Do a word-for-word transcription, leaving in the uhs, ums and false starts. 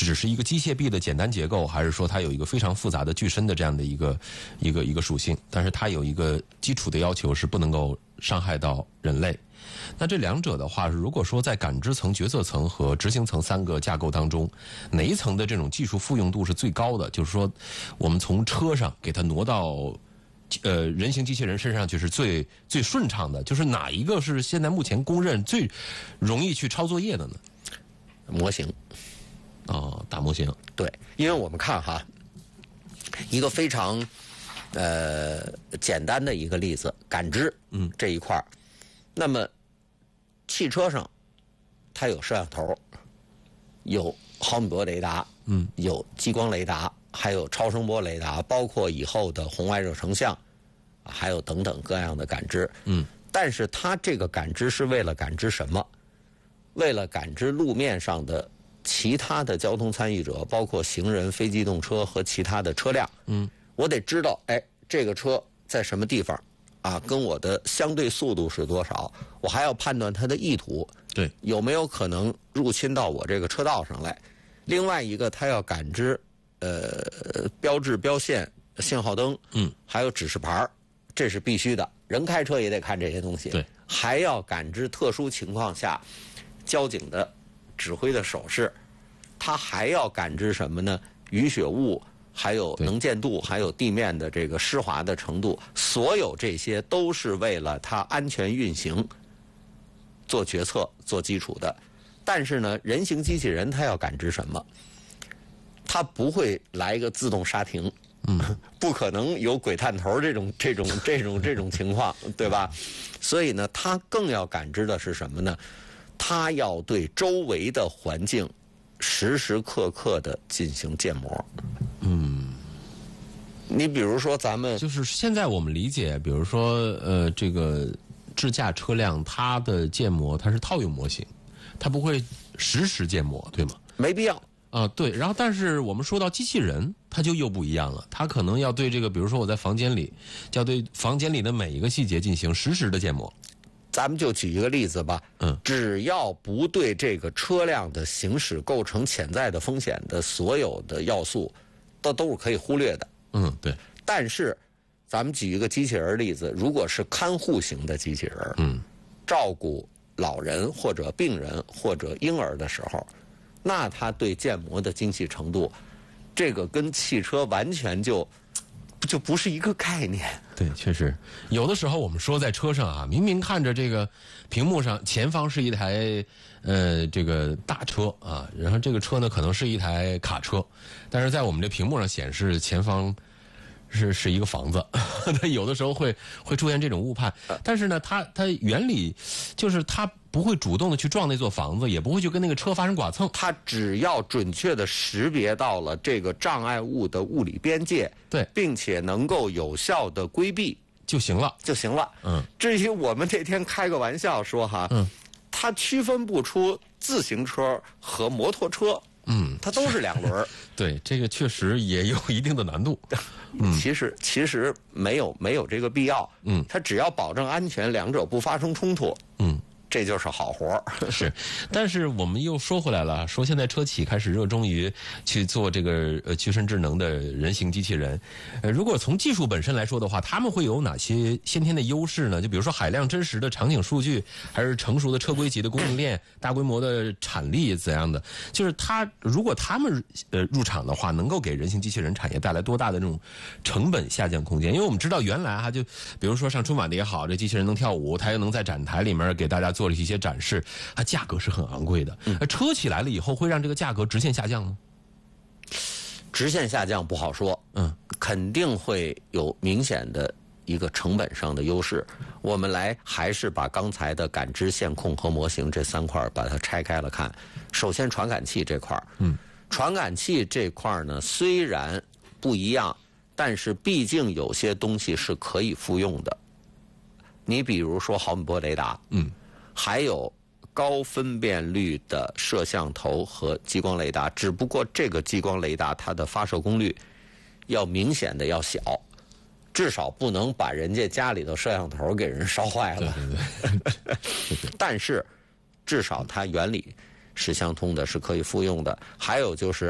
只是一个机械臂的简单结构，还是说它有一个非常复杂的具身的这样的一个一个一个属性？但是它有一个基础的要求是不能够伤害到人类。那这两者的话，如果说在感知层、决策层和执行层三个架构当中，哪一层的这种技术复用度是最高的？就是说，我们从车上给它挪到呃人形机器人身上去是最最顺畅的，就是哪一个是现在目前公认最容易去抄作业的呢？ 模型。 哦，大模型。 对，因为我们看哈，一个非常呃简单的一个例子，感知， 嗯， 这一块儿。那么，汽车上它有摄像头，有毫米波雷达， 嗯， 有激光雷达，还有超声波雷达，包括以后的红外热成像，还有等等各样的感知。 嗯， 但是它这个感知是为了感知什么？为了感知路面上的其他的交通参与者，包括行人、非机动车和其他的车辆。 嗯， 我得知道，哎，这个车在什么地方。啊，跟我的相对速度是多少？我还要判断它的意图， 对， 有没有可能入侵到我这个车道上来？另外一个，它要感知呃标志、标线、信号灯， 嗯， 还有指示牌，这是必须的。人开车也得看这些东西， 对， 还要感知特殊情况下交警的指挥的手势，它还要感知什么呢？雨雪雾。还有能见度，还有地面的这个湿滑的程度，所有这些都是为了它安全运行做决策做基础的。但是呢，人形机器人它要感知什么？它不会来一个自动刹停， 嗯， 不可能有鬼探头这种这种这种这种情况，对吧？所以呢，它更要感知的是什么呢？它要对周围的环境时时刻刻的进行建模。 嗯， 你比如说咱们就是现在我们理解，比如说呃，这个智驾车辆它的建模它是套用模型，它不会实时建模，对吗？ 没必要啊、呃，对。然后，但是我们说到机器人，它就又不一样了，它可能要对这个，比如说我在房间里，就要对房间里的每一个细节进行实时的建模。 咱们就举一个例子吧， 嗯， 只要不对这个车辆的行驶构成潜在的风险的所有的要素。都都是可以忽略的， 嗯，对。 但是，咱们举一个机器人例子，如果是看护型的机器人， 嗯， 照顾老人或者病人或者婴儿的时候，那它对建模的精细程度，这个跟汽车完全就就不是一个概念。 对，确实，有的时候我们说在车上啊，明明看着这个屏幕上前方是一台呃这个大车啊，然后这个车呢可能是一台卡车，但是在我们这屏幕上显示前方是是一个房子，它有的时候会会出现这种误判。但是呢，它它原理就是它不会主动的去撞那座房子，也不会去跟那个车发生剐蹭。 它只要准确的识别到了这个障碍物的物理边界， 对， 并且能够有效的规避就行了， 就行了。 嗯， 至于我们这天开个玩笑说哈， 嗯， 它区分不出自行车和摩托车。 嗯， 它都是两轮。 对，这个确实也有一定的难度。 嗯，其实其实没有没有这个必要。 嗯， 它只要保证安全，两者不发生冲突。 嗯。 这就是好活儿。 是，但是我们又说回来了，说现在车企开始热衷于去做这个呃具身智能的人形机器人。呃，如果从技术本身来说的话，他们会有哪些先天的优势呢？就比如说海量真实的场景数据，还是成熟的车规级的供应链、大规模的产力怎样的？就是它如果他们呃入场的话，能够给人形机器人产业带来多大的这种成本下降空间？因为我们知道原来哈，就比如说上春晚的也好，这机器人能跳舞，它又能在展台里面给大家做。做了一些展示，它价格是很昂贵的。嗯，车起来了以后，会让这个价格直线下降吗？ 直线下降不好说， 嗯， 肯定会有明显的一个成本上的优势。我们来还是把刚才的感知、线控和模型这三块把它拆开了看。首先，传感器这块， 嗯， 传感器这块呢，虽然不一样，但是毕竟有些东西是可以复用的。你比如说毫米波雷达， 嗯。 还有高分辨率的摄像头和激光雷达，只不过这个激光雷达它的发射功率要明显的要小，至少不能把人家家里的摄像头给人烧坏了。 对对对但是至少它原理是相通的，是可以复用的。还有就是